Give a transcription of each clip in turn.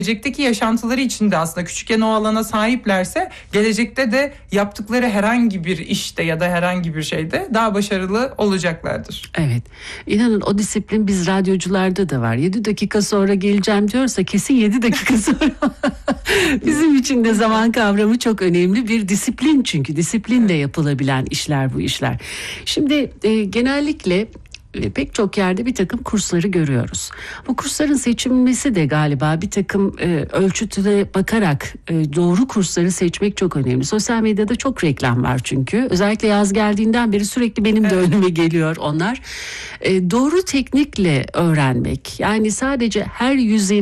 gelecekteki yaşantıları içinde aslında küçükken o alana sahiplerse gelecekte de yaptıkları herhangi bir işte ya da herhangi bir şeyde daha başarılı olacaklardır. Evet. İnanın o disiplin biz radyocularda da var. 7 dakika sonra geleceğim diyorsa kesin 7 dakika sonra. Bizim için de zaman kavramı çok önemli bir disiplin, çünkü disiplinle yapılabilen işler bu işler. Şimdi genellikle pek çok yerde bir takım kursları görüyoruz. Bu kursların seçilmesi de galiba bir takım ölçütüne bakarak doğru kursları seçmek çok önemli. Sosyal medyada çok reklam var çünkü. Özellikle yaz geldiğinden beri sürekli benim de önüme geliyor onlar. Doğru teknikle öğrenmek. Yani sadece her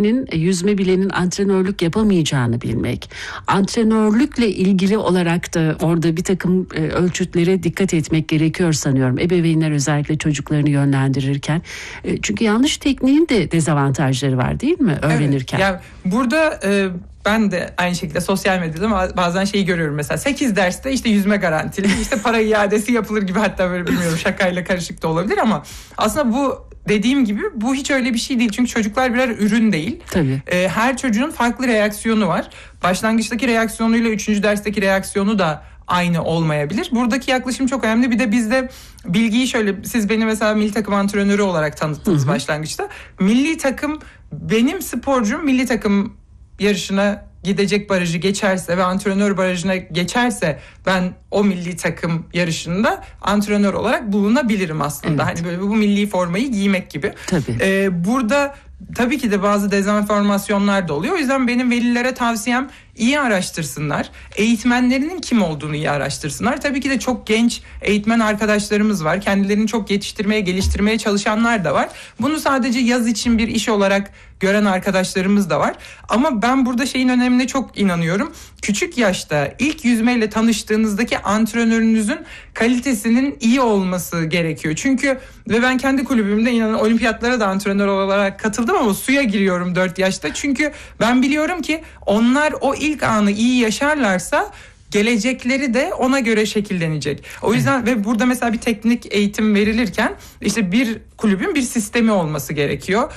yüzme bilenin antrenörlük yapamayacağını bilmek. Antrenörlükle ilgili olarak da orada bir takım ölçütlere dikkat etmek gerekiyor sanıyorum. Ebeveynler özellikle çocuklarını yönlendirirken. Çünkü yanlış tekniğin de dezavantajları var değil mi öğrenirken? Evet, yani burada ben de aynı şekilde sosyal medyada bazen şeyi görüyorum, mesela 8 derste işte yüzme garantili, işte para iadesi yapılır gibi, hatta böyle bilmiyorum şakayla karışık da olabilir ama aslında bu dediğim gibi bu hiç öyle bir şey değil. Çünkü çocuklar birer ürün değil. Tabii. Her çocuğun farklı reaksiyonu var. Başlangıçtaki reaksiyonuyla 3. dersteki reaksiyonu da aynı olmayabilir. Buradaki yaklaşım çok önemli. Bir de bizde bilgiyi şöyle, siz beni mesela milli takım antrenörü olarak tanıttınız başlangıçta. Milli takım, benim sporcum milli takım yarışına gidecek barajı geçerse ve antrenör barajına geçerse ben o milli takım yarışında antrenör olarak bulunabilirim aslında. Evet. Hani böyle bu milli formayı giymek gibi. Tabii. Burada tabii ki de bazı dezenformasyonlar da oluyor. O yüzden benim velilere tavsiyem iyi araştırsınlar. Eğitmenlerinin kim olduğunu iyi araştırsınlar. Tabii ki de çok genç eğitmen arkadaşlarımız var. Kendilerini çok yetiştirmeye, geliştirmeye çalışanlar da var. Bunu sadece yaz için bir iş olarak gören arkadaşlarımız da var. Ama ben burada şeyin önemine çok inanıyorum. Küçük yaşta ilk yüzmeyle tanıştığınızdaki antrenörünüzün kalitesinin iyi olması gerekiyor. Çünkü ve ben kendi kulübümde inanın olimpiyatlara da antrenör olarak katıldım ama suya giriyorum 4 yaşta. Çünkü ben biliyorum ki onlar o ilk anı iyi yaşarlarsa gelecekleri de ona göre şekillenecek. O yüzden ve burada mesela bir teknik eğitim verilirken işte bir kulübün bir sistemi olması gerekiyor.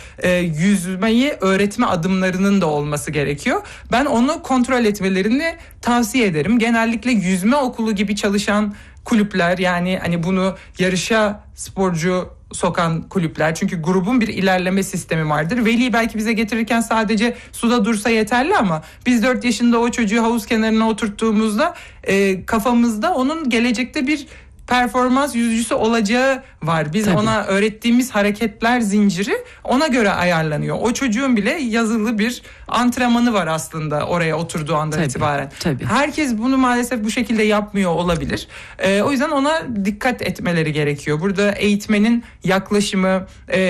Yüzmeyi öğretme adımlarının da olması gerekiyor. Ben onu kontrol etmelerini tavsiye ederim. Genellikle yüzme okulu gibi çalışan kulüpler, yani hani bunu yarışa sporcu sokan kulüpler. Çünkü grubun bir ilerleme sistemi vardır. Veli belki bize getirirken sadece suda dursa yeterli ama biz 4 yaşında o çocuğu havuz kenarına oturttuğumuzda kafamızda onun gelecekte bir performans yüzücüsü olacağı var. Biz ona öğrettiğimiz hareketler zinciri ona göre ayarlanıyor. O çocuğun bile yazılı bir antrenmanı var aslında oraya oturduğu andan itibaren. Tabii. Herkes bunu maalesef bu şekilde yapmıyor olabilir. O yüzden ona dikkat etmeleri gerekiyor. Burada eğitmenin yaklaşımı,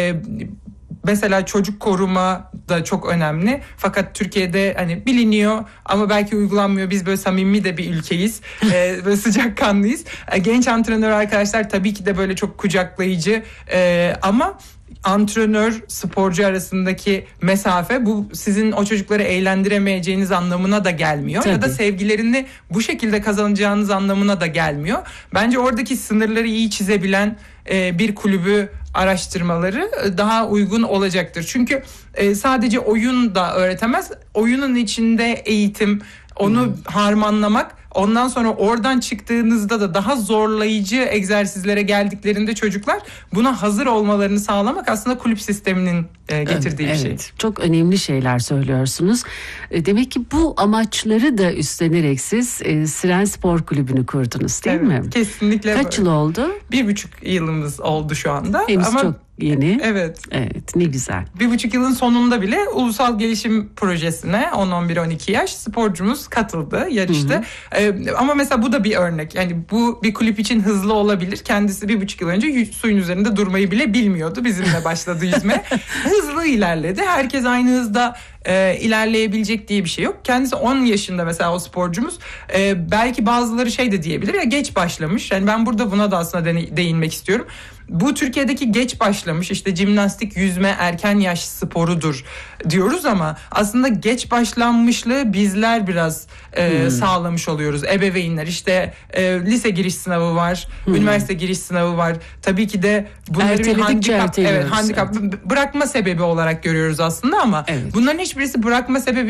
mesela çocuk koruma da çok önemli. Fakat Türkiye'de hani biliniyor ama belki uygulanmıyor. Biz böyle samimi de bir ülkeyiz. Böyle sıcakkanlıyız. Genç antrenör arkadaşlar tabii ki de böyle çok kucaklayıcı ama antrenör sporcu arasındaki mesafe bu sizin o çocukları eğlendiremeyeceğiniz anlamına da gelmiyor. Tabii. Ya da sevgilerini bu şekilde kazanacağınız anlamına da gelmiyor. Bence oradaki sınırları iyi çizebilen bir kulübü araştırmaları daha uygun olacaktır. Çünkü sadece oyun da öğretemez. Oyunun içinde eğitim, onu harmanlamak, ondan sonra oradan çıktığınızda da daha zorlayıcı egzersizlere geldiklerinde çocuklar buna hazır olmalarını sağlamak aslında kulüp sisteminin getirdiği bir şey. Çok önemli şeyler söylüyorsunuz. Demek ki bu amaçları da üstlenerek siz Siren Spor Kulübü'nü kurdunuz değil mi? Kesinlikle. Kaç yıl oldu? 1,5 yılımız oldu şu anda. Henüz ama çok yeni. Evet. Evet, ne güzel. 1,5 yılın sonunda bile ulusal gelişim projesine 10-11-12 yaş sporcumuz katıldı yarıştı. Ama mesela bu da bir örnek. Yani bu bir kulüp için hızlı olabilir. Kendisi 1,5 yıl önce suyun üzerinde durmayı bile bilmiyordu. Bizimle başladı yüzme. Hızlı ilerledi. Herkes aynı hızda ilerleyebilecek diye bir şey yok. Kendisi 10 yaşında mesela o sporcumuz. Belki bazıları şey de diyebilir ya, geç başlamış. Yani ben burada buna da aslında değinmek istiyorum. Bu Türkiye'deki geç başlamış işte jimnastik, yüzme erken yaş sporudur diyoruz ama aslında geç başlanmışlığı bizler biraz sağlamış oluyoruz. Ebeveynler işte lise giriş sınavı var, üniversite giriş sınavı var. Tabii ki de bunları bir handikap bırakma sebebi olarak görüyoruz aslında ama bunların hiçbirisi bırakma sebebi